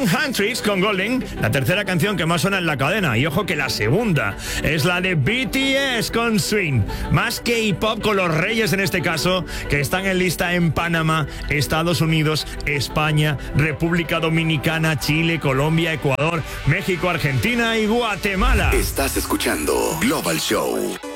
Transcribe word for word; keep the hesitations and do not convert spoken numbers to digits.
John Hendricks con Golden, la tercera canción que más suena en la cadena. Y ojo que la segunda es la de B T S con Swing. Más K-pop con los reyes en este caso, que están en lista en Panamá, Estados Unidos, España, República Dominicana, Chile, Colombia, Ecuador, México, Argentina y Guatemala. Estás escuchando Global Show.